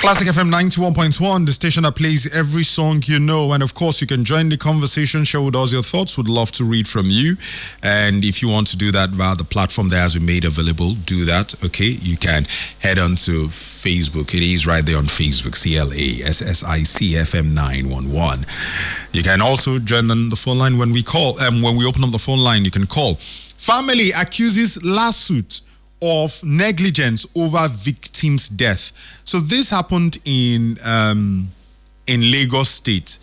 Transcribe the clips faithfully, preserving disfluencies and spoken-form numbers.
Classic F M ninety-one point one, the station that plays every song you know. And of course, you can join the conversation, share with us your thoughts. Would love to read from you. And if you want to do that via the platform that has been made available, do that. Okay, you can head on to Facebook. It is right there on Facebook, C L A S S I C F M nine one one. You can also join on the phone line when we call. Um, when we open up the phone line, you can call. Family accuses lawsuit of negligence over victim's death. So this happened in um, in Lagos State.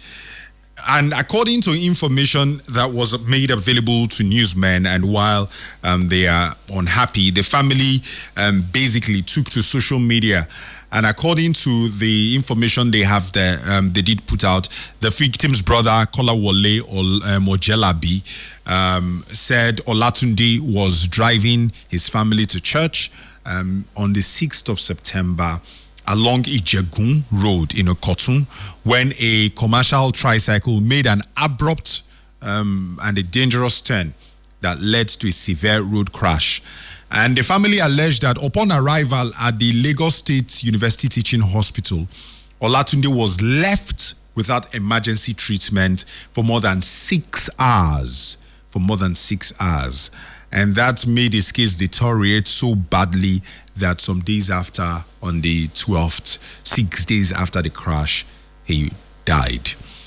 And according to information that was made available to newsmen, and while um, they are unhappy, the family um, basically took to social media. And according to the information they have there, um, they did put out, the victim's brother, Kolawole um, Ojelabi, um, said Olatunde was driving his family to church um, on the sixth of September along Ijegun Road in Okotun when a commercial tricycle made an abrupt um, and a dangerous turn that led to a severe road crash. And the family alleged that upon arrival at the Lagos State University Teaching Hospital, Olatunde was left without emergency treatment for more than six hours. For more than six hours. And that made his case deteriorate so badly that some days after, on the twelfth, six days after the crash, he died.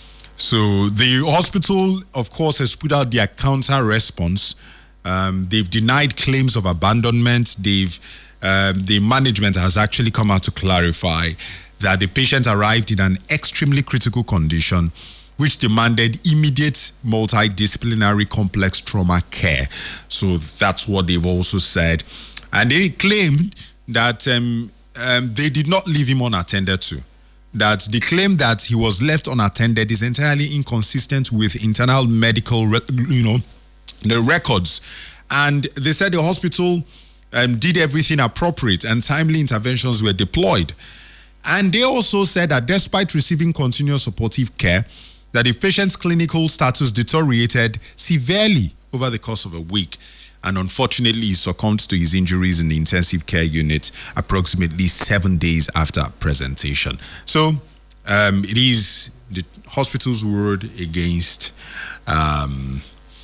So the hospital, of course, has put out their counter response. Um, they've denied claims of abandonment. They've um, the management has actually come out to clarify that the patient arrived in an extremely critical condition, which demanded immediate multidisciplinary complex trauma care. So that's what they've also said. And they claimed that um, um, they did not leave him unattended to. That the claim that he was left unattended is entirely inconsistent with internal medical, re- you know, the records. And they said the hospital um, did everything appropriate and timely interventions were deployed. And they also said that despite receiving continuous supportive care, that the patient's clinical status deteriorated severely over the course of a week. And unfortunately, he succumbed to his injuries in the intensive care unit approximately seven days after presentation. So um, it is the hospital's word against um,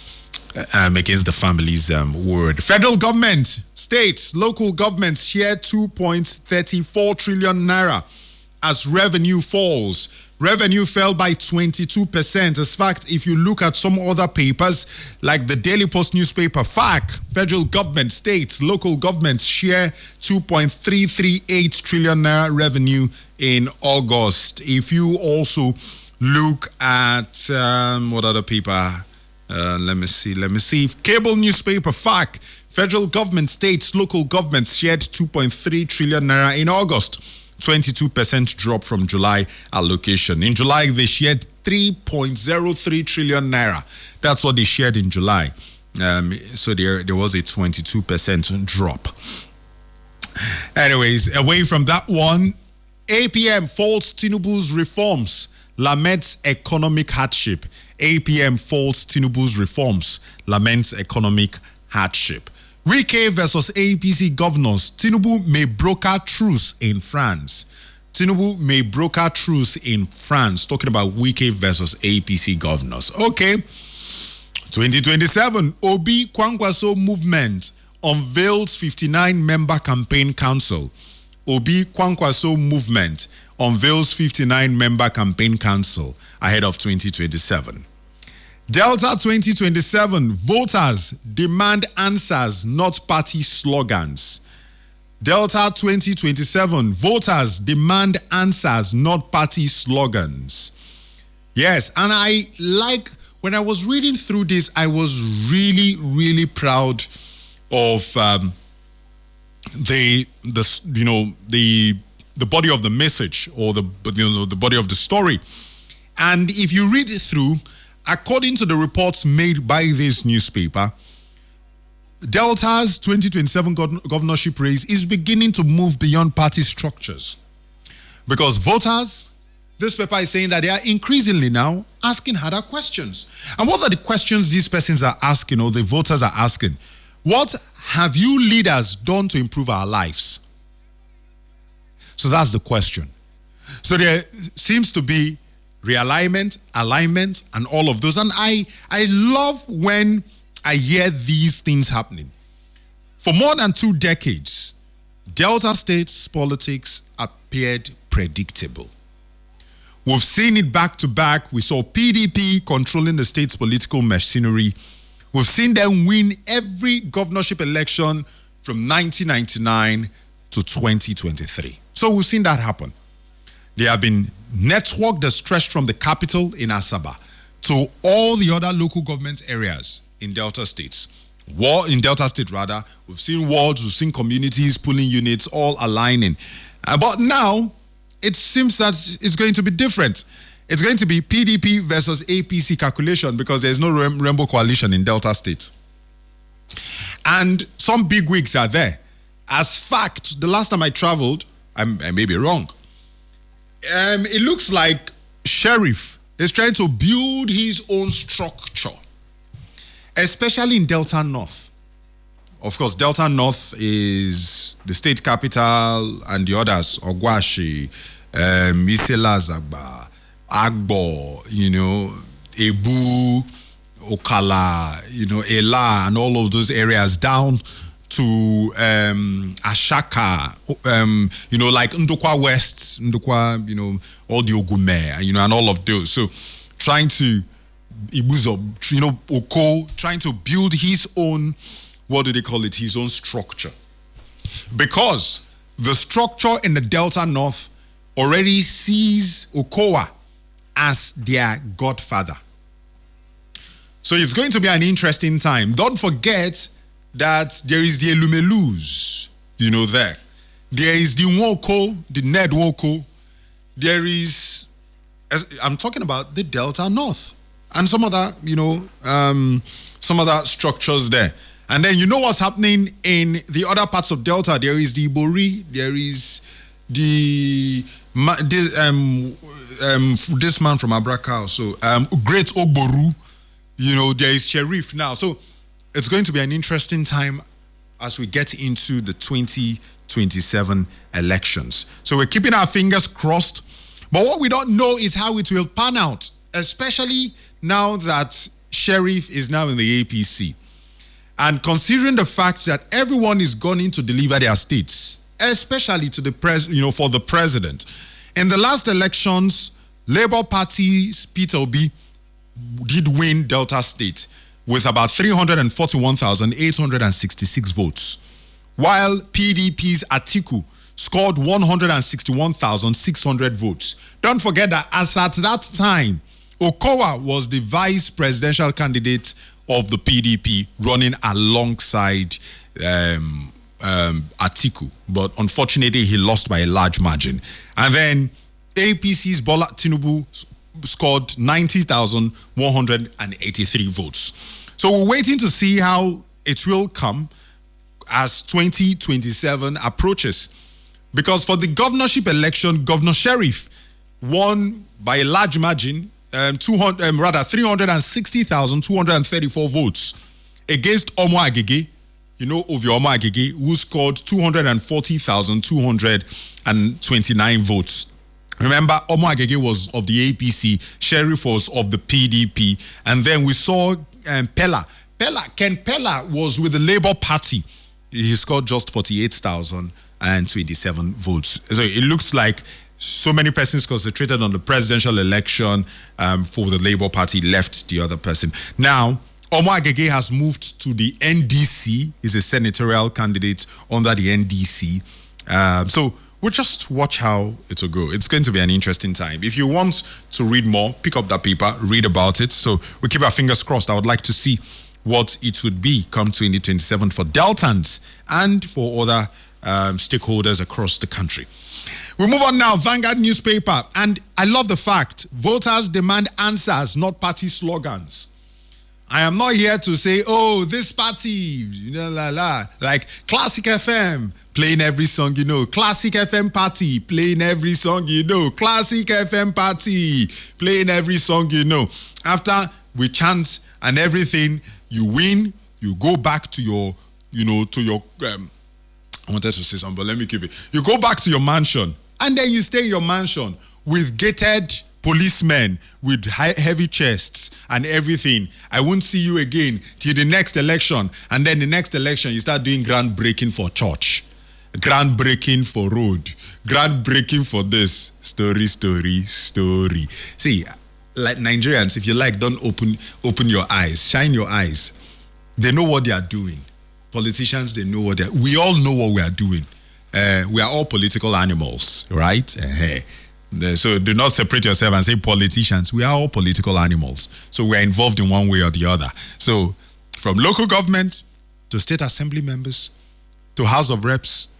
um, against the family's um, word. Federal government, states, local governments share two point three four trillion naira as revenue falls. Revenue fell by twenty-two percent. As fact, if you look at some other papers, like the Daily Post newspaper, F A Q, federal government, states, local governments share two point three three eight trillion naira revenue in August. If you also look at, um, what other paper? Uh, let me see, let me see. Cable newspaper, F A Q, federal government, states, local governments shared two point three trillion naira in August. twenty-two percent drop from July allocation. In July, they shared three point zero three trillion naira. That's what they shared in July. Um, so there, there was a twenty-two percent drop. Anyways, away from that one, A P M faults Tinubu's reforms, laments economic hardship. A P M faults Tinubu's reforms, laments economic hardship. Wike versus A P C governors. Tinubu may broker truce in France. Tinubu may broker truce in France. Talking about Wike versus A P C governors. Okay. twenty twenty-seven, Obi Kwankwaso movement unveils fifty-nine member campaign council. Obi Kwankwaso movement unveils fifty-nine member campaign council ahead of twenty twenty-seven. Delta twenty twenty-seven, voters demand answers, not party slogans. Delta twenty twenty-seven, voters demand answers, not party slogans. Yes, and I like, when I was reading through this, I was really, really proud of um, the, the, you know, the, the body of the message, or the, you know, the body of the story. And if you read it through, according to the reports made by this newspaper, Delta's twenty twenty-seven governorship race is beginning to move beyond party structures. Because voters, this paper is saying that they are increasingly now asking harder questions. And what are the questions these persons are asking, or the voters are asking? What have you leaders done to improve our lives? So that's the question. So there seems to be realignment, alignment, and all of those. And I, I love when I hear these things happening. For more than two decades, Delta State's politics appeared predictable. We've seen it back to back. We saw P D P controlling the state's political machinery. We've seen them win every governorship election from nineteen ninety-nine to twenty twenty-three. So we've seen that happen. They have been networked that stretched from the capital in Asaba to all the other local government areas in Delta States. War in Delta State, rather. We've seen wards, we've seen communities, pulling units, all aligning. Uh, but now, it seems that it's going to be different. It's going to be P D P versus A P C calculation because there's no Rainbow Coalition in Delta State. And some big wigs are there. As fact, the last time I traveled, I'm, I may be wrong, um, it looks like Sheriff is trying to build his own structure, especially in Delta North. Of course, Delta North is the state capital and the others, Ogwashi, um, Iselazagba, Agbo, you know, Ebu, Okala, you know, Ela, and all of those areas down to um, Ashaka, um, you know, like Ndukwa West, Ndukwa, you know, all the Ogume, you know, and all of those. So trying to, Ibuzo, you know, Oko, trying to build his own, what do they call it, his own structure. Because the structure in the Delta North already sees Okowa as their godfather. So it's going to be an interesting time. Don't forget that there is the Elumelus, you know, there. There is the Nwoko, the Ned Woko. There is, I'm talking about the Delta North and some other, you know, um, some other structures there. And then you know what's happening in the other parts of Delta. There is the Ibori, there is the, the um, um, this man from Abraka, so um, Great Ogboru, you know, there is Sheriff now. So it's going to be an interesting time as we get into the twenty twenty-seven elections. So we're keeping our fingers crossed. But what we don't know is how it will pan out, especially now that Sheriff is now in the A P C. And considering the fact that everyone is going to deliver their states, especially to the pres, you know, for the president. In the last elections, Labour Party's Peter Obi did win Delta State with about three hundred forty-one thousand eight hundred sixty-six votes, while P D P's Atiku scored one hundred sixty-one thousand six hundred votes. Don't forget that as at that time, Okowa was the vice presidential candidate of the P D P running alongside um, um, Atiku. But unfortunately, he lost by a large margin. And then A P C's Bola Tinubu scored ninety thousand one hundred eighty-three votes. So we're waiting to see how it will come as twenty twenty-seven approaches. Because for the governorship election, Governor Sheriff won by a large margin, Um, two hundred, um, rather three hundred sixty thousand two hundred thirty-four votes against Omo Agege, you know, Ovio Omo Agege, who scored two hundred forty thousand two hundred twenty-nine votes. Remember, Omo Agege was of the A P C, Sheriff was of the P D P, and then we saw um, Pella. Pella, Ken Pella was with the Labour Party. He scored just forty-eight thousand twenty-seven votes. So it looks like so many persons concentrated on the presidential election um, for the Labour Party left the other person. Now, Omo Agege has moved to the N D C, is a senatorial candidate under the N D C. Um, so we'll just watch how it will go. It's going to be an interesting time. If you want to read more, pick up that paper, read about it. So we keep our fingers crossed. I would like to see what it would be come twenty twenty-seven for Deltans and for other um, stakeholders across the country. We move on now. Vanguard newspaper, and I love the fact voters demand answers, not party slogans. I am not here to say, oh, this party, you know, la la, like Classic F M playing every song you know, Classic F M party playing every song you know, Classic F M party playing every song you know. After we chant and everything, you win, you go back to your, you know, to your. Um, I wanted to say something, but let me keep it. You go back to your mansion and And then you stay in your mansion with gated policemen with high, heavy chests and everything. I won't see you again till the next election. And then the next election, you start doing groundbreaking for church, groundbreaking for road, groundbreaking for this. Story, story, story. See, like Nigerians, if you like, don't open open your eyes, shine your eyes. They know what they are doing. Politicians, they know what they are. We all know what we are doing. Uh, we are all political animals, right? Uh-huh. So do not separate yourself and say politicians. We are all political animals. So we are involved in one way or the other. So from local government to state assembly members, to House of Reps,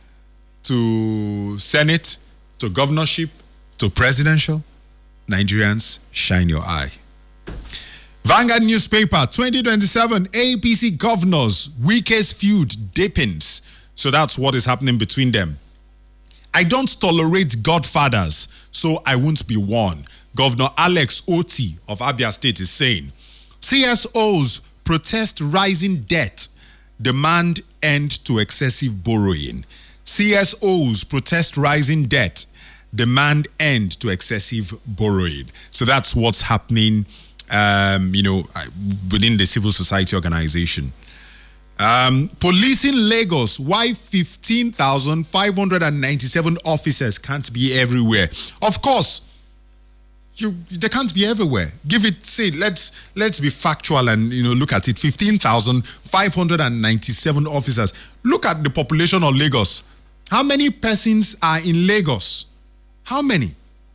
to Senate, to governorship, to presidential, Nigerians, shine your eye. Vanguard newspaper, twenty twenty-seven, A P C governors, weakest feud deepens. So that's what is happening between them. I don't tolerate godfathers, so I won't be one. Governor Alex Oti of Abia State is saying, C S Os protest rising debt, demand end to excessive borrowing. C S Os protest rising debt, demand end to excessive borrowing. So that's what's happening, um, you know, within the civil society organization. Um, police in Lagos, why fifteen thousand five hundred ninety-seven officers can't be everywhere? Of course, you they can't be everywhere. Give it, say, let's let's be factual and, you know, look at it. fifteen thousand five hundred ninety-seven officers. Look at the population of Lagos. How many persons are in Lagos? How many?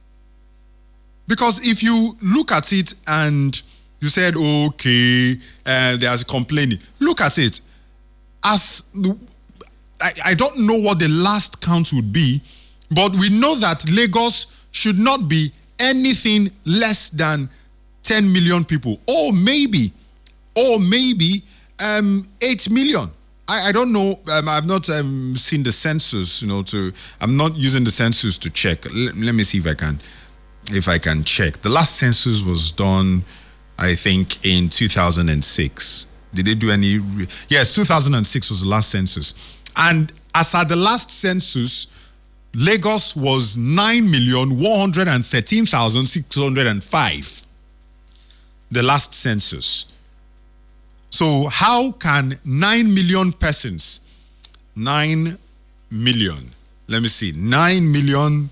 Because if you look at it and you said, okay, uh, there's complaining. Look at it. As the, I, I don't know what the last count would be, but we know that Lagos should not be anything less than ten million people, or maybe, or maybe um, eight million. I, I don't know. Um, I've not um, seen the census. You know, to I'm not using the census to check. Let, let me see if I can, if I can check. The last census was done, I think, in two thousand six. Did they do any? Re- yes, two thousand six was the last census. And as at the last census, Lagos was nine million one hundred thirteen thousand six hundred five. The last census. So how can nine million persons, nine million, let me see, nine million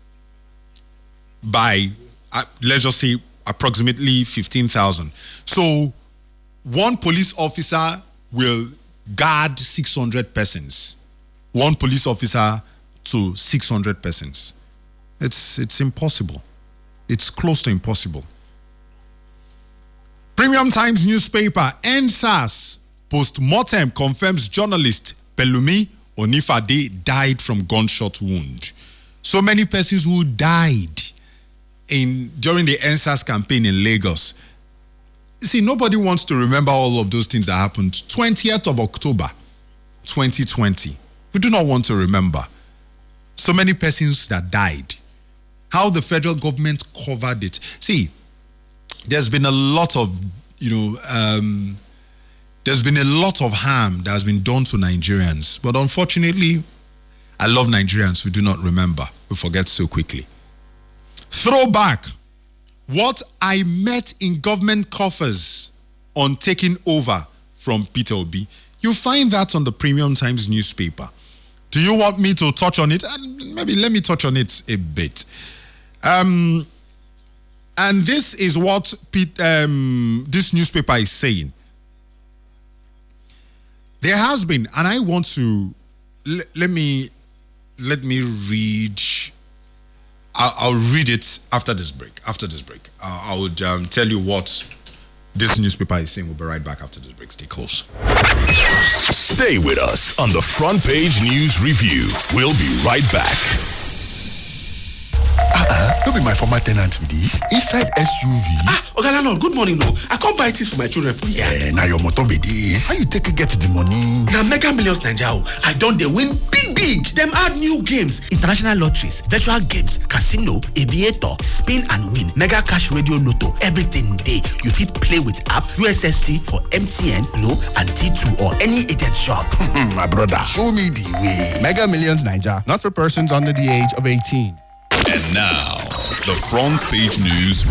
by, uh, let's just say, approximately fifteen thousand. So one police officer will guard six hundred persons. One police officer to six hundred persons. It's, it's impossible. It's close to impossible. Premium Times newspaper, N S A S post-mortem confirms journalist Pelumi Onifade died from gunshot wound. So many persons who died in during the N S A S campaign in Lagos. See, nobody wants to remember all of those things that happened. twentieth of October, twenty twenty. We do not want to remember. So many persons that died. How the federal government covered it. See, there's been a lot of, you know, um, there's been a lot of harm that has been done to Nigerians. But unfortunately, I love Nigerians who do not remember. We forget so quickly. Throwback. What I met in government coffers on taking over from Peter Obi. You find that on the Premium Times newspaper. Do you want me to touch on it? Maybe let me touch on it a bit. Um, and this is what Pete, um, this newspaper is saying. There has been, and I want to l- let me let me read. I'll, I'll read it after this break. After this break, uh, I would um, tell you what this newspaper is saying. We'll be right back after this break. Stay close. Stay with us on the Front Page News Review. We'll be right back. Uh-uh, don't be my former tenant with this. Inside S U V. Ah, okay, landlord, good morning, no. I can't buy things for my children for here. Yeah, now your motor be this. How you take it get the money? Now Mega Millions Nigeria, I don't they win big, big. Them add new games, international lotteries, virtual games, casino, aviator, spin and win, mega cash radio lotto, everything day. You fit play with app, U S S D for M T N, Glo, and T two or any agent shop. My brother, show me the way. Mega Millions Nigeria, not for persons under the age of eighteen. And now, the front page news